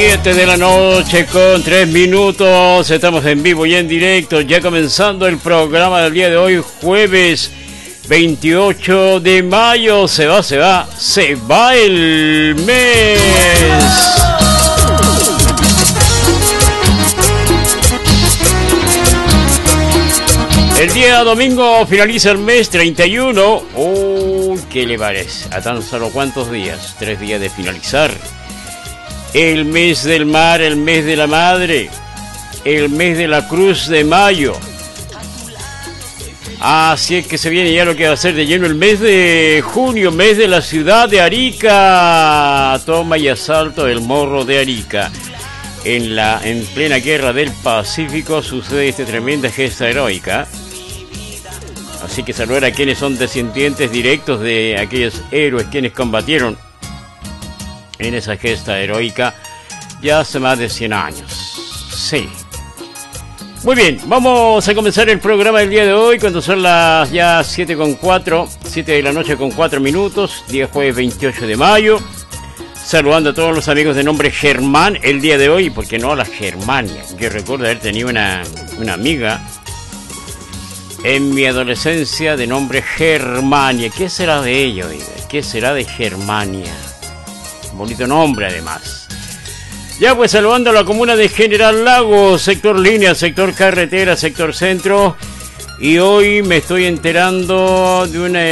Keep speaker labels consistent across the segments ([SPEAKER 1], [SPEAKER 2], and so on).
[SPEAKER 1] 7 de la noche con 3 minutos. Estamos en vivo y en directo, ya comenzando el programa del día de hoy, jueves 28 de mayo. Se va el mes. El día domingo finaliza el mes 31. ¿Qué le parece? ¿A tan solo cuántos días? 3 días de finalizar. El mes del mar, el mes de la madre, el mes de la Cruz de Mayo. Así es que se viene ya lo que va a ser de lleno el mes de junio, mes de la ciudad de Arica. Toma y asalto del Morro de Arica. En plena guerra del Pacífico sucede esta tremenda gesta heroica. Así que saludar a quienes son descendientes directos de aquellos héroes quienes combatieron en esa gesta heroica ya hace más de 100 años. Sí. Muy bien, vamos a comenzar el programa del día de hoy cuando son las ya 7 de la noche con 4 minutos, día jueves 28 de mayo. Saludando a todos los amigos de nombre Germán el día de hoy, porque no la Germania. Yo recuerdo haber tenido una amiga en mi adolescencia de nombre Germania. ¿Qué será de ella, oiga? ¿Qué será de Germania? Bonito nombre además. Ya pues saludando a la comuna de General Lagos, sector línea, sector carretera, sector centro. Y hoy me estoy enterando de una...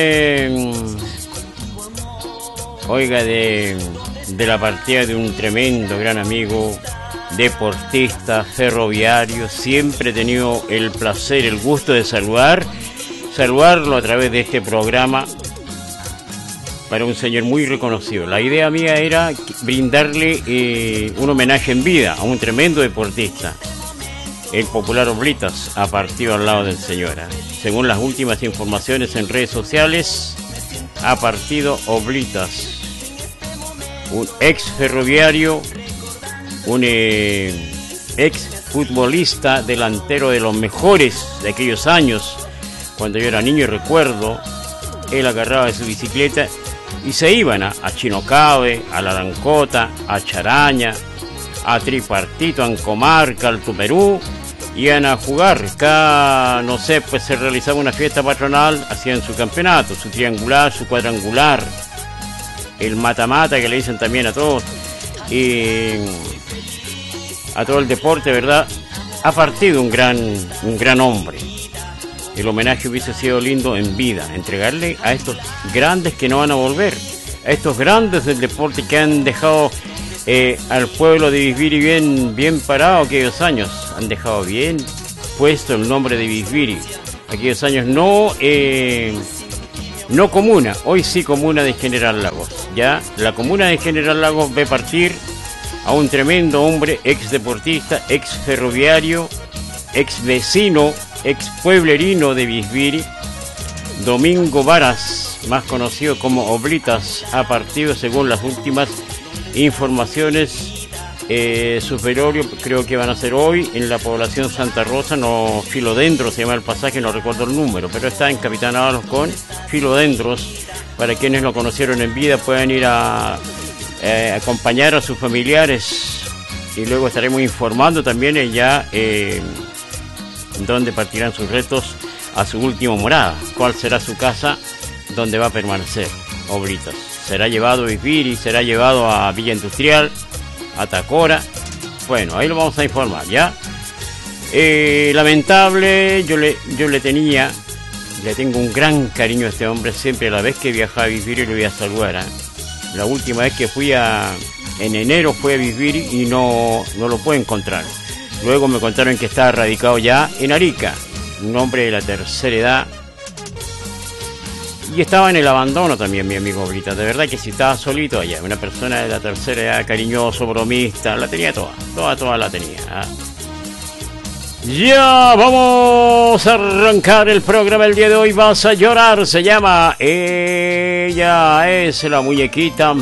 [SPEAKER 1] de la partida de un tremendo gran amigo, deportista, ferroviario. Siempre he tenido el placer, el gusto de saludarlo a través de este programa. Para un señor muy reconocido. La idea mía era brindarle un homenaje en vida a un tremendo deportista. El popular Oblitas ha partido al lado del señor. Según las últimas informaciones en redes sociales, ha partido Oblitas, un ex ferroviario, un ex futbolista, delantero de los mejores de aquellos años. Cuando yo era niño recuerdo, él agarraba de su bicicleta y se iban a Chinocabe, a La Lancota, a Charaña, a Tripartito, a Ancomarca, al Tuperú. Iban a jugar. Cada, no sé, pues se realizaba una fiesta patronal, hacían su campeonato, su triangular, su cuadrangular, el mata-mata que le dicen también a todos, y a todo el deporte, ¿verdad? Ha partido un gran hombre. El homenaje hubiese sido lindo en vida, entregarle a estos grandes que no van a volver, a estos grandes del deporte que han dejado al pueblo de Bisbiri bien parado aquellos años, han dejado bien puesto el nombre de Bisbiri, aquellos años no comuna, hoy sí comuna de General Lagos. Ya la comuna de General Lagos ve partir a un tremendo hombre, ex deportista, ex ferroviario, ex vecino, ex pueblerino de Bisbiri. Domingo Varas, más conocido como Oblitas, ha partido según las últimas informaciones. Su velorio creo que van a ser hoy en la población Santa Rosa, no, Filodendros se llama el pasaje, no recuerdo el número, pero está en Capitán Ábalos con Filodendros. Para quienes lo conocieron en vida pueden ir a acompañar a sus familiares, y luego estaremos informando también donde partirán sus restos a su última morada, cuál será su casa donde va a permanecer Oblitas. Será llevado a Bisbiri, será llevado a Villa Industrial, a Tacora. Bueno, ahí lo vamos a informar, ¿ya? Lamentable, yo le tengo un gran cariño a este hombre. Siempre a la vez que viajaba a Bisbiri lo voy a saludar, ¿eh? La última vez que en enero fui a Bisbiri y no lo pude encontrar. Luego me contaron que estaba radicado ya en Arica, un hombre de la tercera edad. Y estaba en el abandono también mi amigo Oblitas. De verdad que si estaba solito allá, una persona de la tercera edad, cariñoso, bromista, la tenía toda la tenía, ¿eh? Ya vamos a arrancar el programa el día de hoy. Vas a llorar, se llama. Ella es la muñequita